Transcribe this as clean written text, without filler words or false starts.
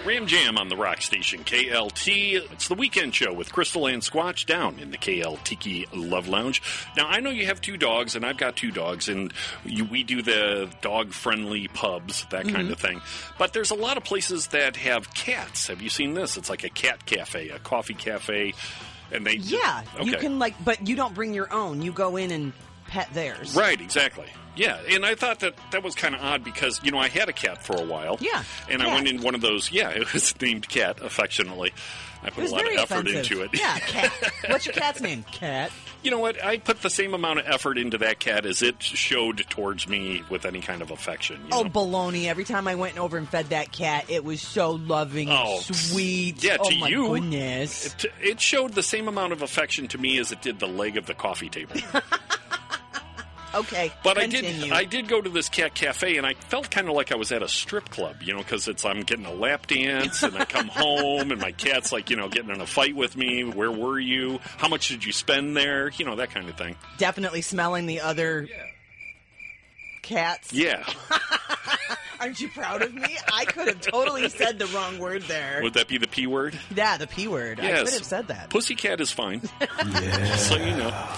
Ram Jam on the rock station, KLT. It's the weekend show with Crystal and Squatch down in the KL Tiki Love Lounge. Now, I know you have 2 dogs, and I've got 2 dogs, and we do the dog-friendly pubs, that kind of thing. But there's a lot of places that have cats. Have you seen this? It's like a cat cafe, a coffee cafe. And they you can but you don't bring your own. You go in and pet theirs. Right, exactly. Yeah, and I thought that was kind of odd because, I had a cat for a while. Yeah. And Cat. I went in one of those, it was named Cat, affectionately. I put a lot of effort into it. Yeah, Cat. What's your cat's name? Cat. You know what? I put the same amount of effort into that cat as it showed towards me with any kind of affection. Oh, baloney. Every time I went over and fed that cat, it was so loving and sweet. Yeah, oh, to my you. Goodness. It showed the same amount of affection to me as it did the leg of the coffee table. Okay, but continue. I did go to this cat cafe, and I felt kind of like I was at a strip club, because I'm getting a lap dance, and I come home, and my cat's like, getting in a fight with me. Where were you? How much did you spend there? That kind of thing. Definitely smelling the other cats. Yeah. Aren't you proud of me? I could have totally said the wrong word there. Would that be the P word? Yeah, the P word. Yes. I could have said that. Pussycat is fine. Yeah. So you know.